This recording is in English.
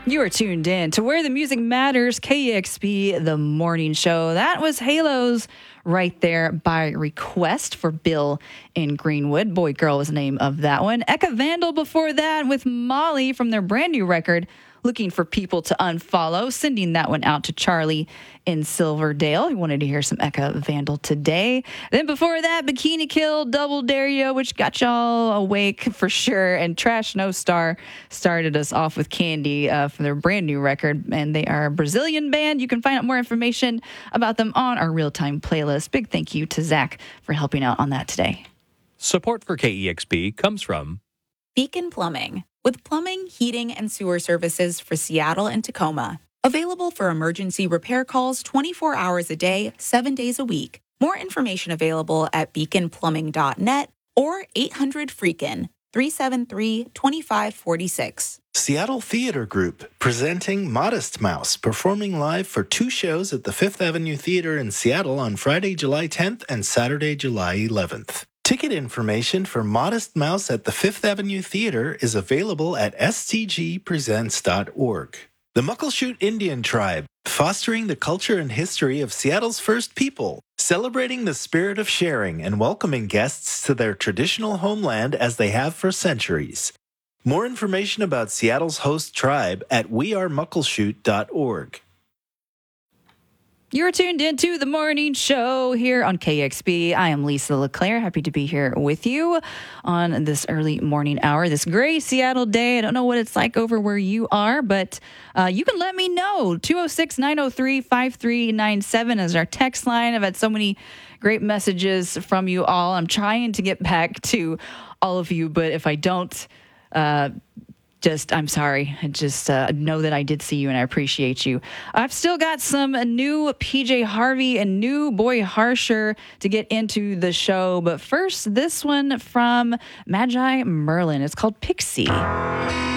You are tuned in to Where the Music Matters, KEXP, the morning show. That was Halos right there by request for Bill in Greenwood. Boy Girl was the name of that one. Eka Vandal before that with Molly from their brand new record, Looking for People to Unfollow, sending that one out to Charlie in Silverdale. He wanted to hear some Eka Vandal today. Then before that, Bikini Kill, Double Dare Ya, which got y'all awake for sure. And Trash No Star started us off with Candy for their brand new record. And they are a Brazilian band. You can find out more information about them on our real-time playlist. Big thank you to Zach for helping out on that today. Support for KEXP comes from Beacon Plumbing, with plumbing, heating, and sewer services for Seattle and Tacoma. Available for emergency repair calls 24 hours a day, 7 days a week. More information available at beaconplumbing.net or 800-FREAKIN, 373-2546. Seattle Theater Group, presenting Modest Mouse, performing live for 2 shows at the Fifth Avenue Theater in Seattle on Friday, July 10th and Saturday, July 11th. Ticket information for Modest Mouse at the Fifth Avenue Theater is available at stgpresents.org. The Muckleshoot Indian Tribe, fostering the culture and history of Seattle's first people, celebrating the spirit of sharing and welcoming guests to their traditional homeland as they have for centuries. More information about Seattle's host tribe at wearemuckleshoot.org. You're tuned into the morning show here on KEXP. I am Lisa LeClaire. Happy to be here with you on this early morning hour, this gray Seattle day. I don't know what it's like over where you are, but you can let me know. 206-903-5397 is our text line. I've had so many great messages from you all. I'm trying to get back to all of you, but if I don't, I'm sorry. I just know that I did see you and I appreciate you. I've still got some new PJ Harvey and new Boy Harsher to get into the show. But first, this one from Magi Merlin. It's called Pixie.